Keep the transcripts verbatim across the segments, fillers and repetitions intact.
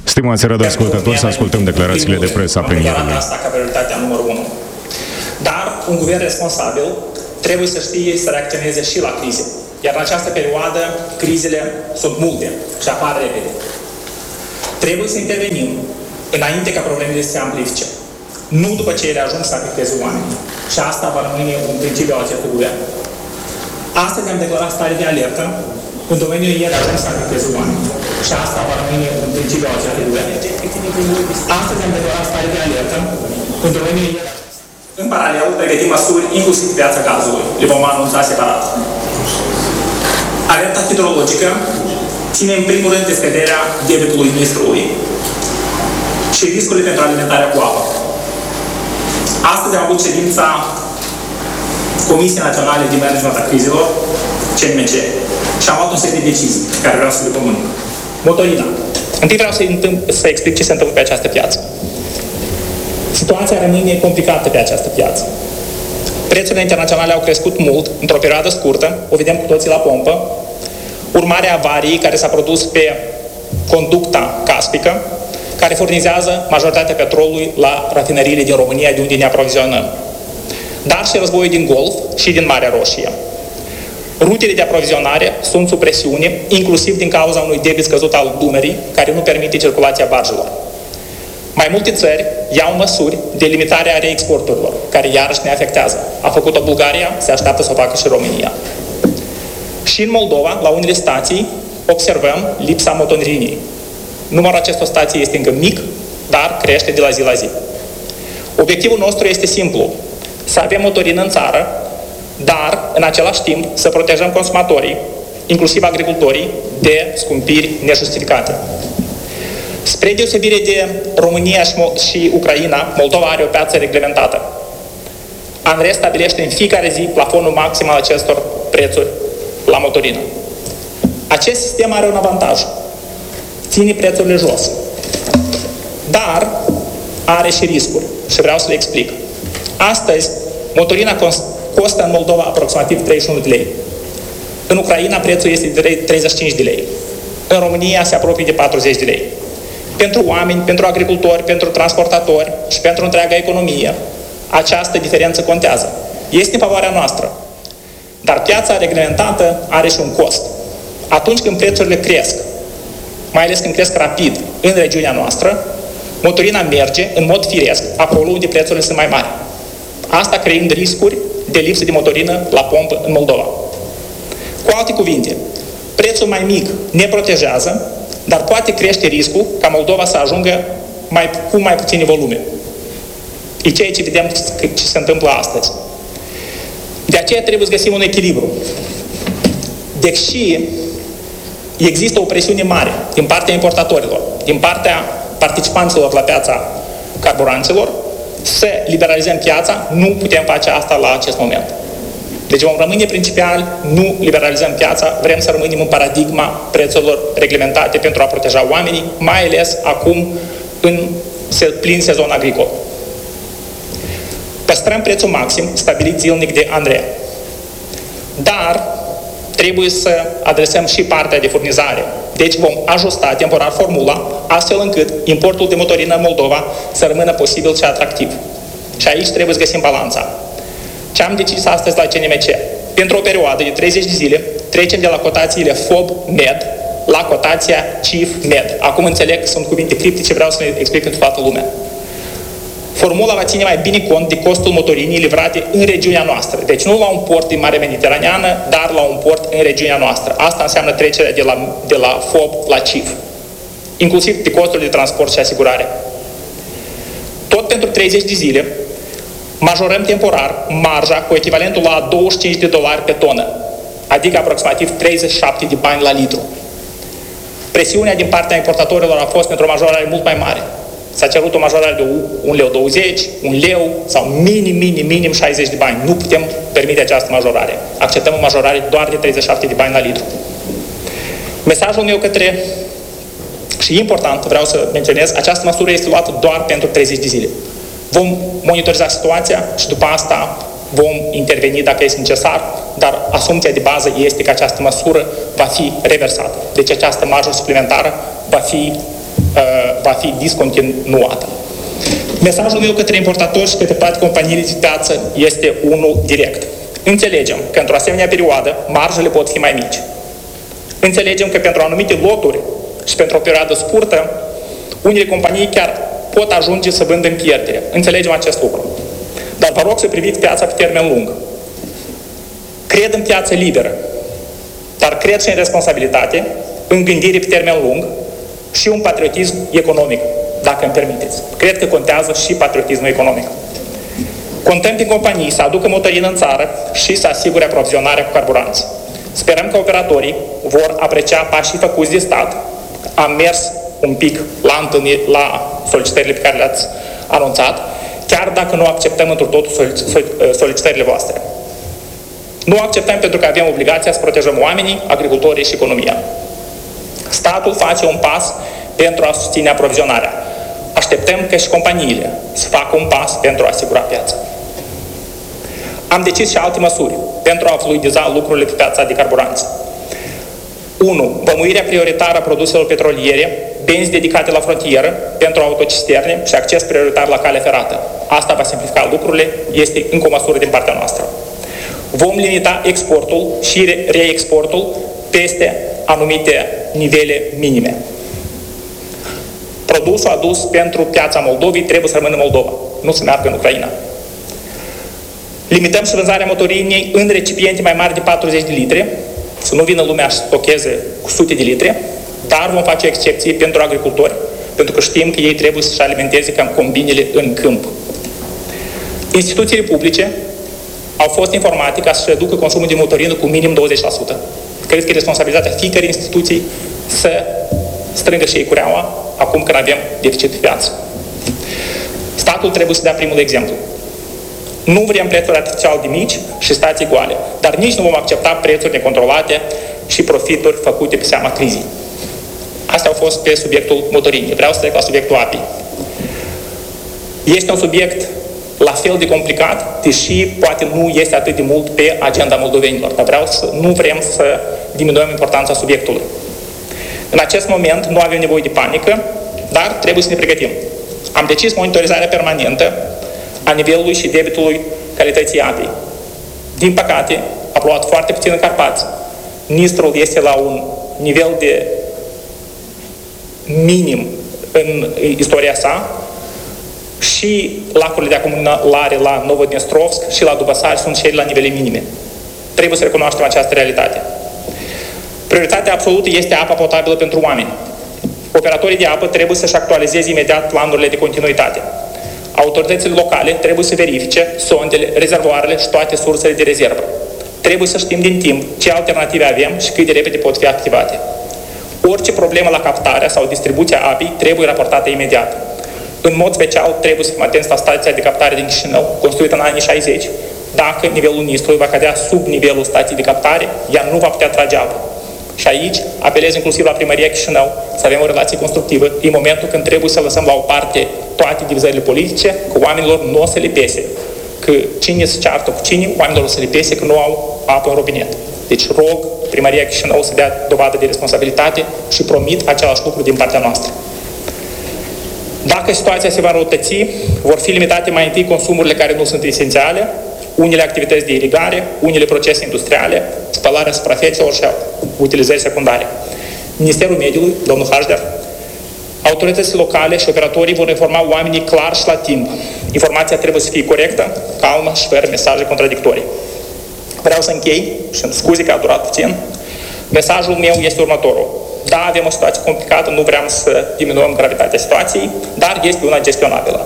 Stimați radioascultători, să ascultăm declarațiile de presă a premierului. Asta ca prioritatea numărul unu. Dar un guvern responsabil trebuie să știe să reacționeze și la crize. Iar în această perioadă, crizele sunt multe și apar repede. Trebuie să intervenim înainte ca problemele să se amplifice. Nu după ce ele ajung să afecteze oamenii. Și asta va rămâne un principiu al acestui guvern. Astăzi am declarat stare de alertă în domeniul ele ajung să afecteze oamenii. Și asta va rămâne un principiu al acestui guvern. Astăzi am declarat stare de alertă în domeniul ele. În paralel, pregătim măsuri inclusiv piața gazului. Le vom anunța separat. Alerta hidrologică ține în primul rând de scăderea debitului ministrului și riscurile pentru alimentarea cu apă. Astăzi am avut ședința Comisiei Naționale de Management a Crizelor, C N M C, și am luat un set de decizii care vreau să le comunic. Motorina. Întâi vreau să, să explic ce se întâmplă pe această piață. Situația rămâne complicată pe această piață. Prețurile internaționale au crescut mult, într-o perioadă scurtă, o vedem cu toții la pompă, urmarea avariei care s-a produs pe conducta caspică, care furnizează majoritatea petrolului la rafinăriile din România, de unde ne aprovizionăm. Dar și războiul din Golf și din Marea Roșie. Rutele de aprovizionare sunt sub presiune, inclusiv din cauza unui debit scăzut al Dunării, care nu permite circulația barjelor. Mai multe țări iau măsuri de limitare a reexporturilor, care iarăși ne afectează. A făcut-o Bulgaria, se așteaptă să o facă și România. Și în Moldova, la unele stații, observăm lipsa motorinii. Numărul acestor stații este încă mic, dar crește de la zi la zi. Obiectivul nostru este simplu, să avem motorină în țară, dar, în același timp, să protejăm consumatorii, inclusiv agricultorii, de scumpiri nejustificate. Spre deosebire de România și Ucraina, Moldova are o piață reglementată. ANRE stabilește în fiecare zi plafonul maxim al acestor prețuri la motorină. Acest sistem are un avantaj. Ține prețurile jos. Dar are și riscuri. Și vreau să le explic. Astăzi, motorina costă în Moldova aproximativ treizeci și unu de lei. În Ucraina prețul este de treizeci și cinci de lei. În România se apropie de patruzeci de lei. Pentru oameni, pentru agricultori, pentru transportatori și pentru întreaga economie, această diferență contează. Este în favoarea noastră. Dar piața reglementată are și un cost. Atunci când prețurile cresc, mai ales când cresc rapid în regiunea noastră, motorina merge în mod firesc acolo unde prețurile sunt mai mari. Asta creând riscuri de lipsă de motorină la pompă în Moldova. Cu alte cuvinte, prețul mai mic ne protejează, dar poate crește riscul ca Moldova să ajungă mai, cu mai puține volume. E ceea ce vedem ce se întâmplă astăzi. De aceea trebuie să găsim un echilibru. Deși există o presiune mare din partea importatorilor, din partea participanților la piața carburanților, să liberalizăm piața, nu putem face asta la acest moment. Deci vom rămâne principial, nu liberalizăm piața, vrem să rămânem în paradigma prețurilor reglementate pentru a proteja oamenii, mai ales acum în plin sezon agricol. Păstrăm prețul maxim stabilit zilnic de ANRE. Dar trebuie să adresăm și partea de furnizare. Deci vom ajusta temporar formula, astfel încât importul de motorină în Moldova să rămână posibil și atractiv. Și aici trebuie să găsim balanța. Ce am decis astăzi la C N M C? Pentru o perioadă de treizeci de zile, trecem de la cotațiile F O B-Med la cotația C I F-Med. Acum înțeleg că sunt cuvinte criptice, vreau să le explic pentru toată lumea. Formula va ține mai bine cont de costul motorinii livrate în regiunea noastră. Deci nu la un port din Marea Mediteraneană, dar la un port în regiunea noastră. Asta înseamnă trecerea de la, de la F O B la C I F. Inclusiv de costurile de transport și asigurare. Tot pentru treizeci de zile, majorăm temporar marja cu echivalentul la douăzeci și cinci de dolari pe tonă, adică aproximativ treizeci și șapte de bani la litru. Presiunea din partea importatorilor a fost pentru o majorare mult mai mare. S-a cerut o majorare de un leu douăzeci, un leu sau minim, minim, minim șaizeci de bani. Nu putem permite această majorare. Acceptăm o majorare doar de treizeci și șapte de bani la litru. Mesajul meu către, și important, vreau să menționez, această măsură este luată doar pentru treizeci de zile. Vom monitoriza situația și după asta vom interveni dacă este necesar, dar asumția de bază este că această măsură va fi reversată. Deci această marjă suplimentară va fi va fi discontinuată. Mesajul meu către importatori și către toate companiile de piață este unul direct. Înțelegem că într-o asemenea perioadă marjele pot fi mai mici. Înțelegem că pentru anumite loturi și pentru o perioadă scurtă, unele companii chiar pot ajunge să vândă în pierdere. Înțelegem acest lucru. Dar vă rog să priviți piața pe termen lung. Cred în piață liberă, dar cred și în responsabilitate, în gândire pe termen lung și un patriotism economic, dacă îmi permiteți. Cred că contează și patriotismul economic. Contăm pe companii să aducă motorină în țară și să asigure aprovizionarea cu carburanți. Sperăm că operatorii vor aprecia pașii făcuți de stat. Am mers un pic la, întâlniri, la solicitările pe care le-ați anunțat, chiar dacă nu acceptăm într totul solicitările voastre. Nu acceptăm pentru că avem obligația să protejăm oamenii, agricultorii și economia. Statul face un pas pentru a susține aprovizionarea. Așteptăm că și companiile să facă un pas pentru a asigura piața. Am decis și alte măsuri pentru a fluidiza lucrurile pe piața de carburanți. unu. Bănuirea prioritară a produselor petroliere, benzi dedicate la frontieră pentru autocisterne și acces prioritar la calea ferată. Asta va simplifica lucrurile, este încă o măsură din partea noastră. Vom limita exportul și reexportul peste anumite nivele minime. Produsul adus pentru piața Moldovei trebuie să rămână în Moldova, nu să meargă în Ucraina. Limităm și vânzarea motorinei în recipiente mai mari de patruzeci de litri, să nu vină lumea să stocheze cu sute de litri, dar vom face excepții pentru agricultori, pentru că știm că ei trebuie să-și alimenteze cam combinele în câmp. Instituțiile publice au fost informate ca să reducă consumul de motorină cu minim douăzeci la sută. Cred că e responsabilitatea fiecărei instituții să strângă și ei cureaua acum când avem deficit pe piață. Statul trebuie să dea primul exemplu. Nu vrem prețuri artificial de mici și stații goale, dar nici nu vom accepta prețuri necontrolate și profituri făcute pe seama crizei. Astea au fost pe subiectul motorinii. Vreau să trec la subiectul apei. Este un subiect la fel de complicat, deși poate nu este atât de mult pe agenda moldovenilor, dar vreau să, nu vrem să diminuăm importanța subiectului. În acest moment nu avem nevoie de panică, dar trebuie să ne pregătim. Am decis monitorizarea permanentă a nivelului și debitului calității apei. Din păcate, a plouat foarte puțin în Carpați. Nistrul este la un nivel de minim în istoria sa și lacurile de acumulare la Novodnestrovsk și la Dubăsari sunt și ele la nivele minime. Trebuie să recunoaștem această realitate. Prioritatea absolută este apa potabilă pentru oameni. Operatorii de apă trebuie să-și actualizeze imediat planurile de continuitate. Autoritățile locale trebuie să verifice sondele, rezervoarele și toate sursele de rezervă. Trebuie să știm din timp ce alternative avem și cât de repede pot fi activate. Orice problemă la captarea sau distribuția apei trebuie raportată imediat. În mod special, trebuie să fim atenți la stația de captare din Chișinău, construită în anii șaizeci. Dacă nivelul Nistrului va cădea sub nivelul stației de captare, ea nu va putea trage apă. Și aici apelez inclusiv la Primăria Chișinău să avem o relație constructivă în momentul când trebuie să lăsăm la o parte toate divizările politice, că oamenilor nu o să le pese. Că cine se ceartă cu cine, oamenilor o să le pese că nu au apă în robinet. Deci rog Primăria Chișinău să dea dovadă de responsabilitate și promit același lucru din partea noastră. Dacă situația se va răutăți, vor fi limitate mai întâi consumurile care nu sunt esențiale, unele activități de irigare, unele procese industriale, spălarea suprafețelor și utilizări secundare. Ministerul Mediului, domnul Hașder, autoritățile locale și operatorii vor informa oamenii clar și la timp. Informația trebuie să fie corectă, calmă și fără mesaje contradictorii. Vreau să închei și îmi scuze că a durat puțin. Mesajul meu este următorul. Da, avem o situație complicată, nu vreau să diminuăm gravitatea situației, dar este una gestionabilă.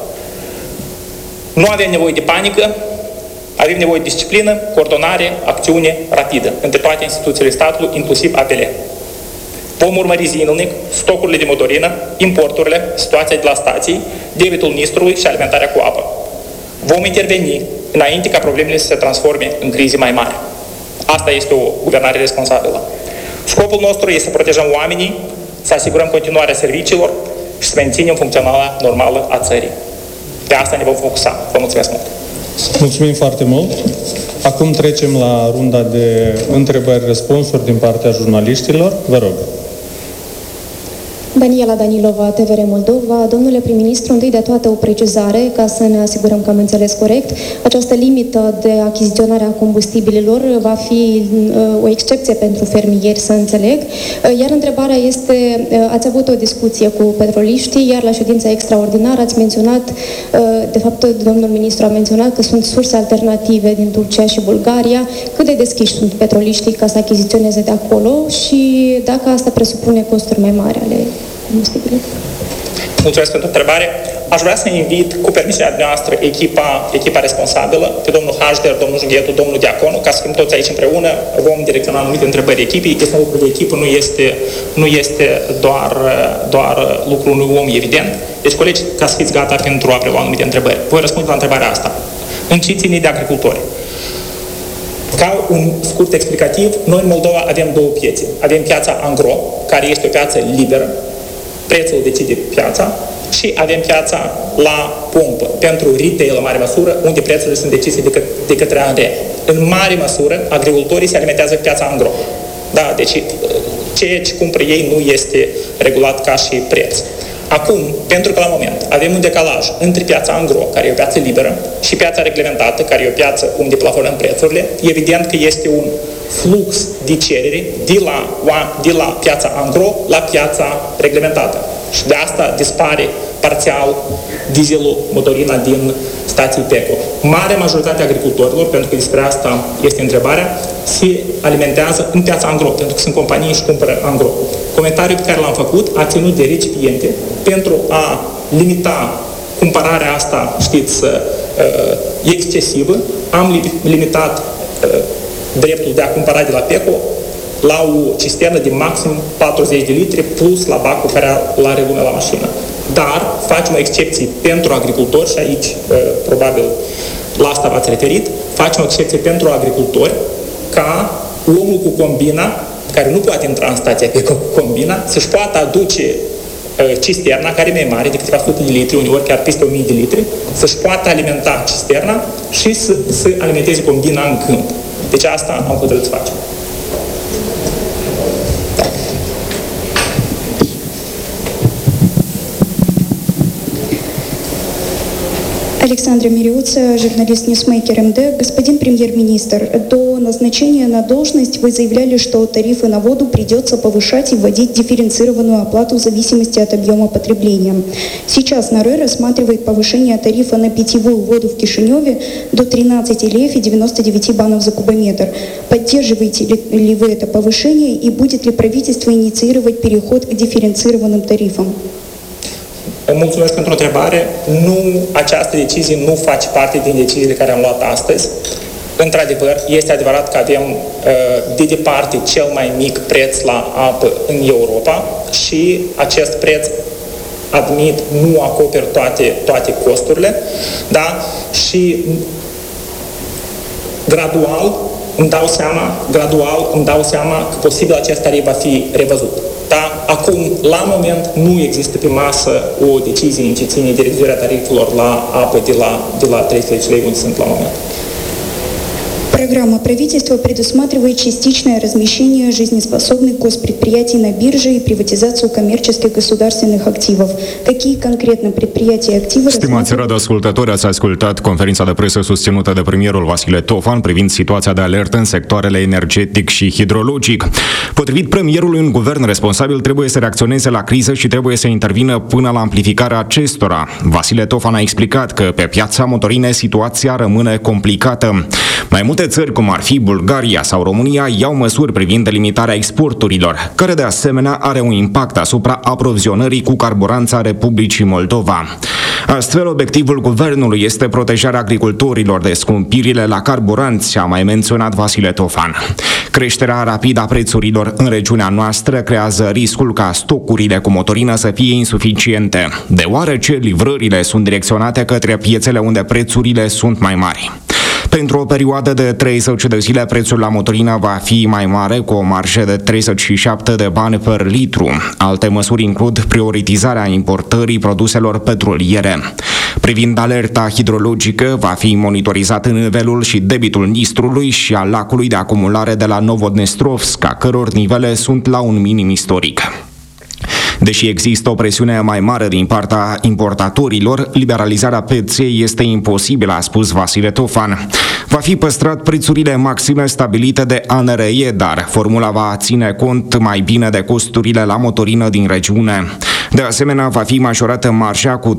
Nu avem nevoie de panică, avem nevoie de disciplină, coordonare, acțiune rapidă între toate instituțiile statului, inclusiv A P L. Vom urmări zilnic stocurile de motorină, importurile, situația de la stații, debitul Nistrului și alimentarea cu apă. Vom interveni înainte ca problemele să se transforme în crize mai mari. Asta este o guvernare responsabilă. Scopul nostru este să protejăm oamenii, să asigurăm continuarea serviciilor și să menținem funcționarea normală a țării. Pe asta ne vom focusa. Vă mulțumesc mult! Mulțumim foarte mult! Acum trecem la runda de întrebări-răspunsuri din partea jurnaliștilor. Vă rog! Daniela Danilova, T V R Moldova. Domnule prim-ministru, întâi de toate o precizare, ca să ne asigurăm că am înțeles corect. Această limită de achiziționare a combustibililor va fi uh, o excepție pentru fermieri, să înțeleg. Uh, iar întrebarea este, uh, ați avut o discuție cu petroliștii, iar la ședința extraordinară ați menționat, uh, de fapt, domnul ministru a menționat că sunt surse alternative din Turcia și Bulgaria. Cât de deschiși sunt petroliștii ca să achiziționeze de acolo și dacă asta presupune costuri mai mari ale combustibilului? Mulțumesc pentru întrebare. Aș vrea să invit, cu permisiunea noastră, echipa, echipa responsabilă, pe domnul Hașder, domnul Jughetu, domnul Diaconu, ca să fim toți aici împreună, vom direcționa anumite întrebări echipii. Chestia lucru de echipă nu este, nu este doar, doar lucrul unui om, evident. Deci, colegi, ca să fiți gata pentru a prelua anumite întrebări. Voi răspunde la întrebarea asta. În ce ține de agricultori? Ca un scurt explicativ, noi în Moldova avem două piețe. Avem piața Angro, care este o piață liberă, prețul decide piața, și avem piața la pompă, pentru retail în mare măsură, unde prețurile sunt decise de, că- de către A N R E. În mare măsură, agricultorii se alimentează pe piața Angro. Da, deci ceea ce cumpără ei nu este regulat ca și preț. Acum, pentru că la moment avem un decalaj între piața Angro, care e o piață liberă, și piața reglementată, care e o piață unde plafonăm prețurile, evident că este un flux de cerere de la, de la piața Angro la piața reglementată. Și de asta dispare parțial dieselul, motorina din stații Peco. Marea majoritate a agricultorilor, pentru că despre asta este întrebarea, se alimentează în piața Angro, pentru că sunt companii și cumpără Angro. Comentariul pe care l-am făcut a ținut de recipiente pentru a limita cumpărarea asta, știți, excesivă. Am limitat dreptul de a cumpăra de la Peco la o cisternă de maxim patruzeci de litri plus la bacul care îl are lumea la mașină. Dar facem o excepție pentru agricultori și aici probabil la asta v-ați referit, facem o excepție pentru agricultori ca omul cu combina, care nu poate intra în stația pe combina, să-și poată aduce cisterna, care e mai mare de câteva sute de litri, uneori chiar peste o mie de litri, să-și poată alimenta cisterna și să, să alimenteze combina în câmp. Deci asta am hotărât să facem. Александра Мириуца, журналист Newsmaker эм дэ. Господин премьер-министр, до назначения на должность вы заявляли, что тарифы на воду придется повышать и вводить дифференцированную оплату в зависимости от объема потребления. Сейчас НАРЭ рассматривает повышение тарифа на питьевую воду в Кишиневе до тринадцати лев и девяноста девяти банов за кубометр. Поддерживаете ли вы это повышение и будет ли правительство инициировать переход к дифференцированным тарифам? Mulțumesc pentru întrebare. Nu, această decizie nu face parte din deciziile care am luat astăzi. Într-adevăr, este adevărat că avem de departe cel mai mic preț la apă în Europa și acest preț, admit, nu acoperă toate, toate costurile, da? Și gradual îmi dau seama, gradual îmi dau seama că posibil acest tarif va fi revăzut. Da? Acum, la moment, nu există pe masă o decizie în ce ține de revizuirea tarifelor la apă de la, de la treizeci lei unde sunt la moment. Программа правительства предусматривает частичное размещение жизнеспособных госпредприятий на бирже и приватизацию коммерческих государственных активов. Какие конкретно предприятия и активы... Stimați radioascultători, ați ascultat conferința de presă susținută de premierul Vasile Tofan privind situația de alertă în sectoarele energetic și hidrologic. Potrivit premierului, un guvern responsabil trebuie să reacționeze la criză și trebuie să intervină până la amplificarea acestora. Vasile Tofan a explicat că pe piața motorine situația rămâne complicată. Mai multe țări, cum ar fi Bulgaria sau România, iau măsuri privind limitarea exporturilor, care de asemenea are un impact asupra aprovizionării cu carburanța Republicii Moldova. Astfel, obiectivul guvernului este protejarea agricultorilor de scumpirile la carburanți, a mai menționat Vasile Tofan. Creșterea rapidă a prețurilor în regiunea noastră creează riscul ca stocurile cu motorină să fie insuficiente, deoarece livrările sunt direcționate către piețele unde prețurile sunt mai mari. Pentru o perioadă de treizeci de zile, prețul la motorină va fi mai mare, cu o marjă de treizeci și șapte de bani per litru. Alte măsuri includ prioritizarea importării produselor petroliere. Privind alerta hidrologică, va fi monitorizat nivelul și debitul Nistrului și al lacului de acumulare de la Novodnestrovsk, a căror nivele sunt la un minim istoric. Deși există o presiune mai mare din partea importatorilor, liberalizarea pieței este imposibilă, a spus Vasile Tofan. Va fi păstrat prețurile maxime stabilite de A N R E, dar formula va ține cont mai bine de costurile la motorină din regiune. De asemenea, va fi majorată marja cu